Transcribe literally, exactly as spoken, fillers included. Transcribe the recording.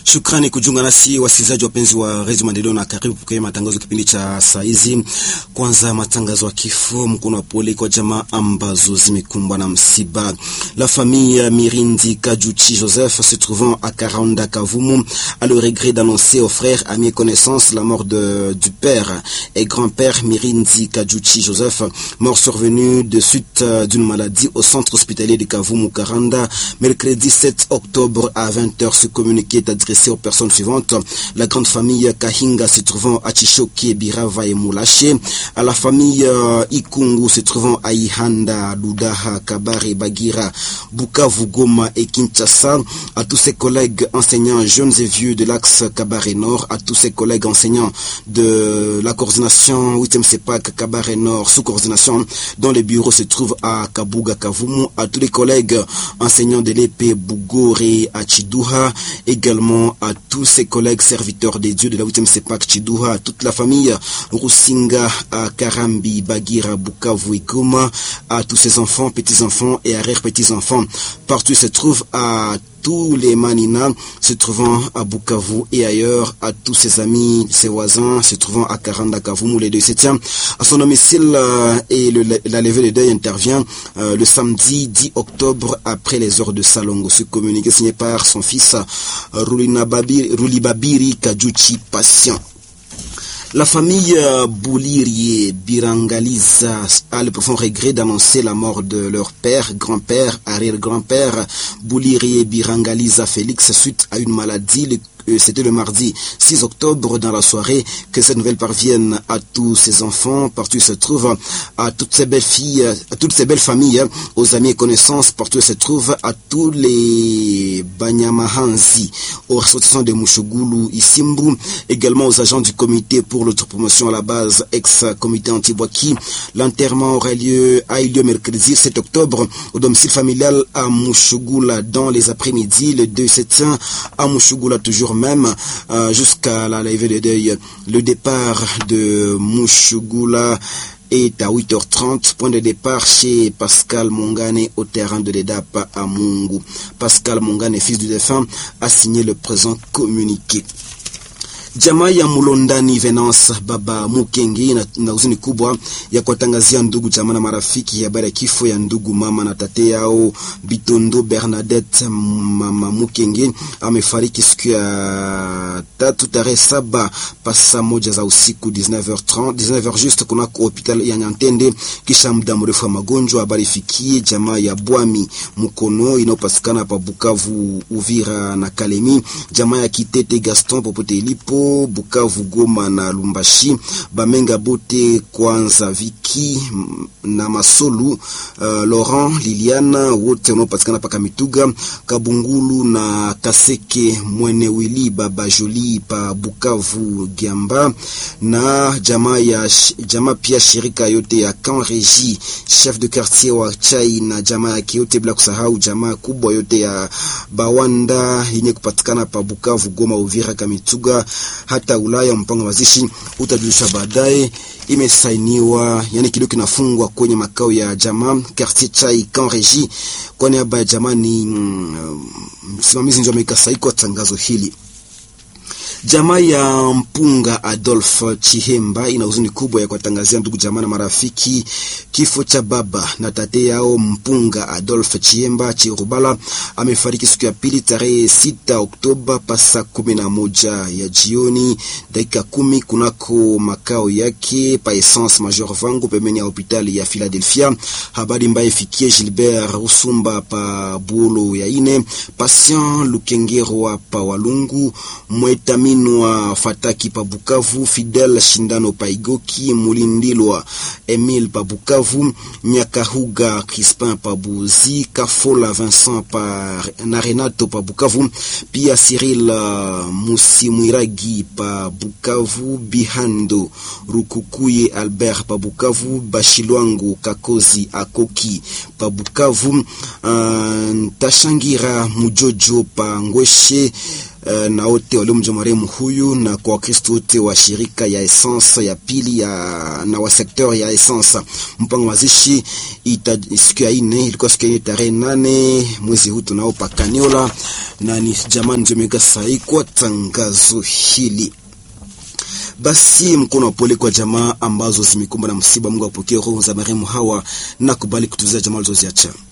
Shukrani kujiunga nasi wasikilizaji wapenzi wa Radio Maendeleo, na karibu kwa matangazo kipindi cha saa hizi. Kwanza matangazo ya kifo, mkono wa pole kwa jamaa ambazo zimekumbwa na msiba. La famille Mirindi Kajuchi Joseph, se trouvant à Karanda Kavumu, a le regret d'annoncer aux frères, amis et connaissances la mort de, du père et grand-père Mirindi Kajuchi Joseph, mort survenu de suite d'une maladie au centre hospitalier de Kavumu Karanda, mercredi sept octobre à vingt heures. Ce communiqué est adressé aux personnes suivantes: la grande famille Kahinga se trouvant à Chishoki, Birava et Moulaché, à la famille euh, Ikungu se trouvant à Ihanda, Ludaha, Kabare, Bagira, Bukavu, Goma et Kinshasa, à tous ses collègues enseignants jeunes et vieux de l'axe Kabare Nord, à tous ses collègues enseignants de la coordination huitième CEPAC Kabare Nord sous coordination dont les bureaux se trouvent à Kabuga Kavumu, à tous les collègues enseignants de l'E P Bugore à Chiduha, également à tous ses collègues serviteurs des dieux de la huitième CEPAC Chiduha, à toute la famille Rusinga à Karambi, Bagira, Bukavu et Goma, à tous ses enfants, petits-enfants et arrière-petits-enfants. Partout se trouve à tous les Manina se trouvant à Bukavu et ailleurs, à tous ses amis, ses voisins se trouvant à Karanda Kavumu. Les deux se tient à son domicile euh, et le, la levée de deuil intervient euh, le samedi dix octobre après les heures de Salongo. Ce communiqué signé par son fils euh, Rulibabiri Kajuchi Patient. La famille Boulirier Birangaliza a le profond regret d'annoncer la mort de leur père, grand-père, arrière-grand-père Boulirier Birangaliza Félix suite à une maladie. Le C'était le mardi six octobre dans la soirée que cette nouvelle parvienne à tous ses enfants, partout se trouve, à toutes ces belles filles, à toutes ces belles familles, aux amis et connaissances, partout se trouve, à tous les Banyamahanzi, aux ressortissants de Mushugulu, Isimbu, également aux agents du comité pour l'autopromotion à la base, ex-comité Antibwaki. L'enterrement aura lieu, a eu lieu mercredi sept octobre au domicile familial à Mushugula dans les après-midi. Le deux se tient à Mushugula toujours même euh, jusqu'à la levée de deuil. Le départ de Mushugula est à huit heures trente, point de départ chez Pascal Mongane au terrain de l'Edap à Mungu. Pascal Mongane, fils du défunt, a signé le présent communiqué. Jamaa ya Mulondani Venance Baba Mukengi na, na uzuni kubwa ya kuwatangazia ndugu jamaa na marafiki habari ya kifo ya ndugu mama na tate yao Bitondo Bernadette mama Mukengi. Amefariki siku ya tatu tarehe saba pasa moja za usiku dix-neuf heures trente dix-neuf heures juste kuna hospital ya Nyantende kisha muda mrefu wa magonjwa. Habari fikie jamaa ya Bwami Mukono inayopatikana pa Bukavu, Uvira na Kalemi, jamaa ya Kitete Gaston popote ilipo Bukavu, Goma na Lumbashi, Bamenga Bote Kwanza Viki na Masolu, uh, Laurent Liliana wote wanaopatikana pa Kamituga, Kabungulu na Kaseke Mwene Wili Baba Joli pa Bukavu Giamba, na jamaa ya jamaa pia shirika yote ya Kan Regi chef de quartier wa Chai na jamaa ya yote bila kusahau jamaa kubwa yote ya Bawanda yenye kupatikana pa Bukavu, Goma, Uvira, Kamituga hata Ulaya. Mpango mazishi utajulisha baadaye. Imesainiwa yani kidogo kinafungwa kwenye makao ya jamaa quartier Chai Kan Regi. Kwa niaba ya jamaa ni msimamizi ndio amekasaiko tangazo hili. Jamaa ya Mpunga Adolphe Chihemba ina huzuni kubwa ya kuwatangazia ndugu jamaa na marafiki kifo cha baba na tate yao Mpunga Adolphe Chihemba Chirubala. Amefariki siku ya pili tarehe sita Oktoba pasa kumi na moja ya jioni dakika kumi kunako makao yake pa Essence Major Vangu pembeni ya hospitali ya Philadelphia. Habari mbaya ifikie Gilbert Rusumba pa Buolo ya ine, Patient Lukengero pa Walungu, Mweta Minwa Fataki pa Bukavu, Fidel Shindano pa Igoki, Mulindilwa Emile pa Bukavu, Nyakahuga Crispin pa Buzi, Kafola Vincent pa na Renato pa Bukavu, pia Cyril uh, Musimwiragi pa Bukavu, Bihando Rukukuye Albert pa Bukavu, Bashilwangu Kakozi Akoki pa Bukavu, uh, Tashangira Mujojo pa Ngweshe, uh, na wote waliomjua marehemu huyu na kwa Wakristo wote wa shirika ya Essence ya pili ya na wa sekteur ya Essence. Mpango mazishi ita siku ya ine, ilikuwa siku ya tarehe nane mwezi huu tunao Pakaniola, na ni jamani jomeka sahi kwa tangazo hili. Basi mkono wa pole kwa jamaa ambazo zimekumbwa na msiba. Mungu apokee roho za marehemu hawa na kubali kutuliza jamaa zilizoziacha.